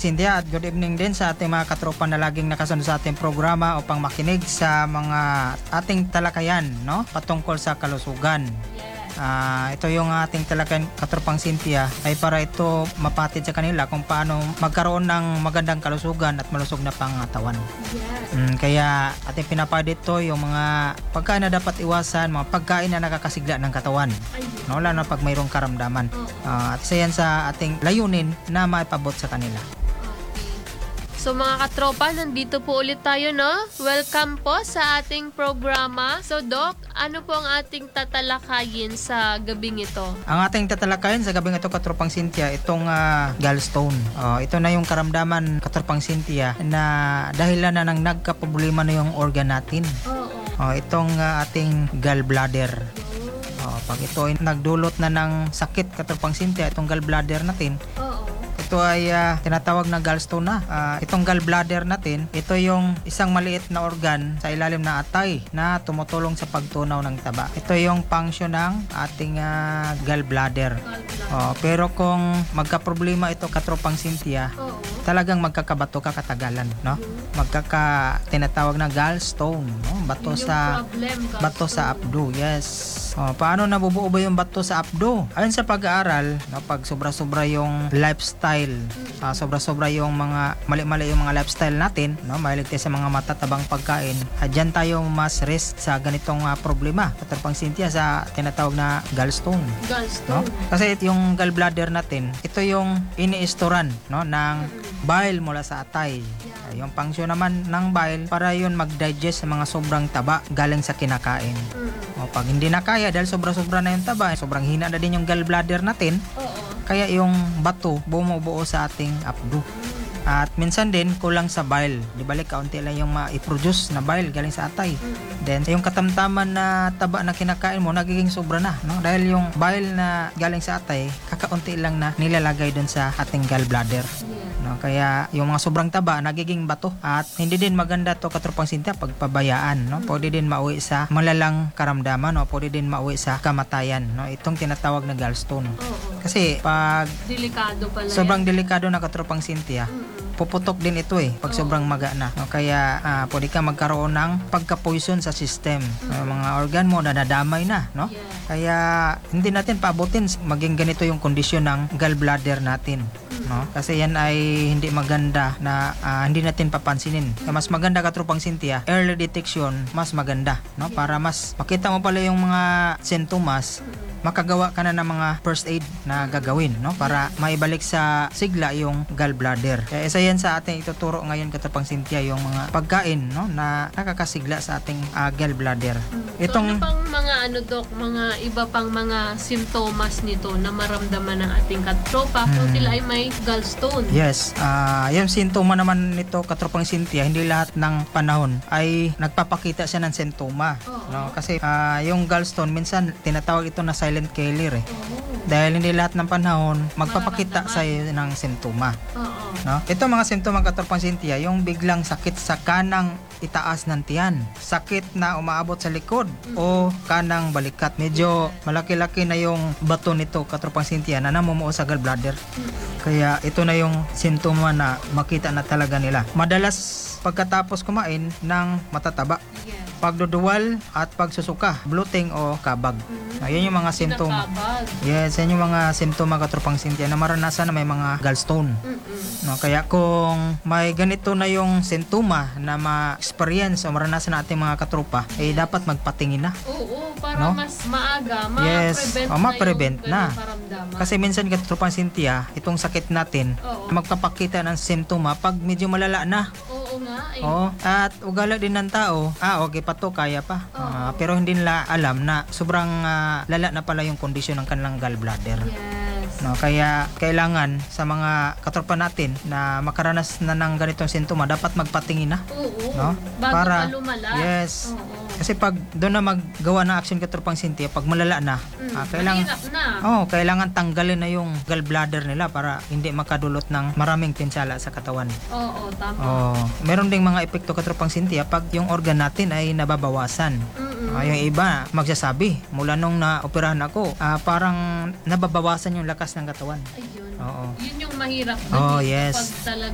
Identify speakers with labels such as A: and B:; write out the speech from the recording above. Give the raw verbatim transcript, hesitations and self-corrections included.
A: Cynthia, at good evening din sa ating mga katropa na laging nakasunod sa ating programa upang makinig sa mga ating talakayan, no? Patungkol sa kalusugan. Uh, ito yung ating talagang katropang Cynthia ay para ito mapatid sa kanila kung paano magkaroon ng magandang kalusugan at malusog na pangatawan.
B: Yes.
A: Mm, kaya ating pinapahid ito yung mga pagkain na dapat iwasan, mga pagkain na nakakasigla ng katawan. No, lalo na pag mayroong karamdaman. Uh, at isa yan sa ating layunin na maipabot sa kanila.
B: So mga katropa, nandito po ulit tayo, no? Welcome po sa ating programa. So Doc, ano po ang ating tatalakayin sa gabing ito?
A: Ang ating tatalakayin sa gabing ito, katropang Cynthia, itong uh, gallstone. Uh, ito na yung karamdaman, katropang Cynthia, na dahilan na nang nagkaproblema na yung organ natin.
B: Oo.
A: Uh, itong uh, ating gallbladder. Uh, pag ito ay nagdulot na ng sakit, katropang Cynthia, itong gallbladder natin,
B: Oo.
A: ito ay uh, tinatawag na gallstone na. Uh, itong gallbladder natin, ito yung isang maliit na organ sa ilalim ng atay na tumutulong sa pagtunaw ng taba. Ito yung function ng ating uh, gallbladder. Uh, pero kung magka-problema ito, katropang Cynthia,
B: Oo.
A: talagang magkakabato ka katagalan, no? Magkaka tinatawag na gallstone, no? Bato
B: Yun yung
A: sa
B: problem,
A: bato
B: gallstone.
A: sa abdo. Yes. Oh, paano nabubuo ba yung bato sa abdo? Ayon sa pag-aaral, no, pag sobra-sobra yung lifestyle, uh, sobra-sobra yung mga mali-mali yung mga lifestyle natin, no, mahilig tayo sa mga matatabang pagkain, uh, dyan tayo mas risk sa ganitong uh, problema, katropang Cynthia, sa tinatawag na gallstone.
B: Gallstone.
A: No? Kasi yung gallbladder natin, ito yung iniistoran, no, ng bile mula sa atay. Uh, yung function naman ng bile para yun mag-digest sa mga sobrang taba galing sa kinakain. O pag hindi na kaya dahil sobra-sobra na yung taba, sobrang hina na din yung gallbladder natin,
B: Oo.
A: kaya yung bato bumubuo sa ating abdo. At minsan din kulang sa bile. Di balik kaunti lang yung ma-produce na bile galing sa atay. Then yung katamtaman na taba na kinakain mo nagiging sobra na, no? Dahil yung bile na galing sa atay, kakaunti lang na nilalagay dun sa ating gallbladder. No, kaya yung mga sobrang taba nagiging bato at hindi din maganda to, katropang Cynthia, pagpabayaan, no? Pwede din mauwi sa malalang karamdaman, no? Pwede din mauwi sa kamatayan, no? Itong tinatawag na gallstone.
B: Oo.
A: Kasi pag
B: Delikado pala
A: sobrang
B: yan.
A: delikado na, katropang Cynthia, puputok din ito eh pag sobrang maga na, no? Kaya uh, pwede ka magkaroon ng pagka-poison sa system. Uh, mga organ mo na nadamay na, no?
B: Yeah.
A: Kaya hindi natin paabutin maging ganito yung kondisyon ng gallbladder natin, no? Kasi yan ay hindi maganda na uh, hindi natin papansinin. Kaya mas maganda, katropang Cynthia, early detection, mas maganda, no? Para mas makita mo pala yung mga sintomas, makagawa ka na ng mga first aid na gagawin, no? Para maibalik sa sigla yung gallbladder. Kaya isa yan sa ating ituturo ngayon, katropang Cynthia, yung mga pagkain, no, na nakakasigla sa ating uh, gallbladder.
B: Itong... So, ano pang mga ano, Dok, mga iba pang mga simptomas nito na maramdaman ng ating katropa kung
A: Hmm.
B: sila ay may gallstone?
A: Yes, uh, yung sintoma naman nito, katropang Cynthia, hindi lahat ng panahon ay nagpapakita siya ng sintoma,
B: Oo.
A: no? Kasi uh, yung gallstone minsan tinatawag ito na silent killer eh.
B: Oo.
A: Dahil hindi lahat ng panahon magpapakita
B: Mararamdaman.
A: sa iyo ng sintoma,
B: Oo.
A: no? Ito mga sintoma, katropang Cynthia, yung biglang sakit sa kanang itaas ng tiyan, sakit na umaabot sa likod o kanang balikat. Medyo malaki-laki na yung bato nito, katropang Cynthia, na namumuo sa gallbladder. Kaya ito na yung sintoma na makita na talaga nila. Madalas pagkatapos kumain ng matataba,
B: Yes.
A: pagduduwal at pagsusuka, bloating o kabag. Ayun yung mga sintoma.
B: Kinakabag.
A: Yes, yan yung mga simptoma, katropang Cynthia, na maranasan na may mga gallstone.
B: Mm-mm.
A: No, kaya kung may ganito na yung sintoma na ma-experience o maranasan na ating mga katropa, eh dapat magpatingin na.
B: Oo, para
A: No?
B: mas maaga,
A: Yes.
B: ma-prevent
A: O, ma-prevent
B: na
A: na.
B: yung ganung karamdaman.
A: Kasi minsan, katropang Cynthia, itong sakit natin,
B: Oo.
A: magpapakita ng simptoma pag medyo malala na.
B: Oo nga. Eh.
A: Oh, at ugala din ng tao, ah okay pa to, kaya pa. Ah, pero hindi nila alam na sobrang ah, lala na pala yung kondisyon ng kanilang gallbladder.
B: Yes.
A: No, kaya kailangan sa mga katropa natin na makaranas na ng ganitong sintoma, dapat magpatingin na.
B: Oo.
A: No?
B: Bago
A: Para-
B: pa lumala.
A: Yes.
B: Oo.
A: Kasi pag doon na maggawa ng action, katropang Cynthia, pag malala na,
B: Mm,
A: ah, kailangan
B: mahirap na.
A: oh, kailangan tanggalin na yung gallbladder nila para hindi makadulot ng maraming pinsala sa katawan.
B: Oo, tama.
A: Oh, meron ding mga epekto, katropang Cynthia, pag yung organ natin ay nababawasan.
B: Mm-mm.
A: Ah, yung iba magsasabi, mula nung na-operahan ako, ah, parang nababawasan yung lakas ng katawan.
B: Ayun.
A: Oo.
B: Yun yung mahirap.
A: Oh,
B: dun, eh,
A: yes.
B: Kapag